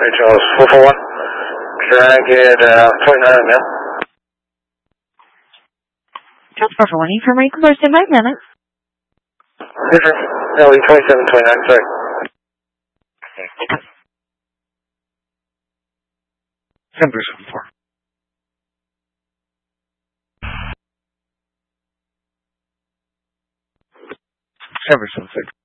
Charles 441. Dragon 29 now. Charles 441, you from Close in 5 minutes. Different. LE 2729, sorry. December 74. December 76.